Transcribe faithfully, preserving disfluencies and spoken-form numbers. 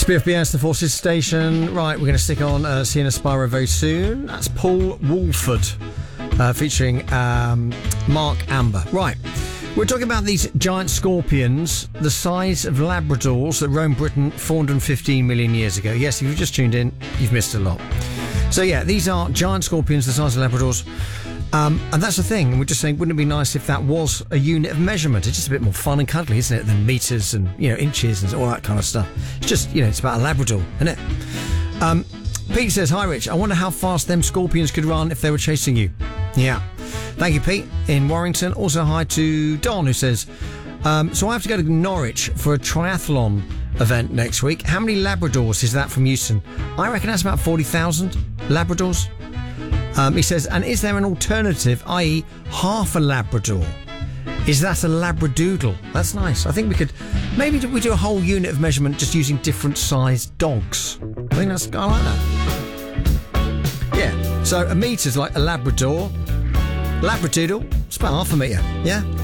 It's B F B S, the Forces Station. Right, we're going to stick on uh, Sienna Spyro very soon. That's Paul Woolford, uh, featuring um, Mark Amber. Right, we're talking about these giant scorpions, the size of Labradors that roamed Britain four hundred fifteen million years ago. Yes, if you've just tuned in, you've missed a lot. So yeah, these are giant scorpions the size of Labradors. Um, and that's the thing, and we're just saying, wouldn't it be nice if that was a unit of measurement? It's just a bit more fun and cuddly, isn't it, than metres and, you know, inches and all that kind of stuff. It's just, you know, it's about a Labrador, isn't it? Um, Pete says, hi Rich, I wonder how fast them scorpions could run if they were chasing you. Yeah. Thank you, Pete, in Warrington. Also hi to Don, who says, um, so I have to go to Norwich for a triathlon event next week. How many Labradors is that from Euston? I reckon that's about forty thousand Labradors. Um, he says, and is there an alternative, that is half a Labrador? Is that a Labradoodle? That's nice. I think we could, maybe we do a whole unit of measurement just using different sized dogs. I think that's, I like that. Yeah, so a metre's like a Labrador. Labradoodle, it's about half a metre, yeah?